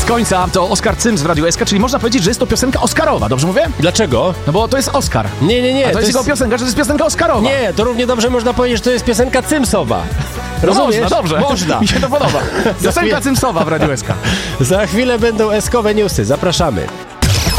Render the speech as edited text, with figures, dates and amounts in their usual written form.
końca to Oskar Cyms w Radiu SK, czyli można powiedzieć, że jest to piosenka oscarowa, dobrze mówię? Dlaczego? No bo to jest Oscar. Nie. A to jest jego piosenka, że to jest piosenka oscarowa. Nie, to równie dobrze można powiedzieć, że to jest piosenka Cymsowa. No Rozumiesz? można, dobrze. Można. Mi się to podoba. Piosenka Cymsowa w Radiu SK. Za chwilę będą eskowe newsy. Zapraszamy.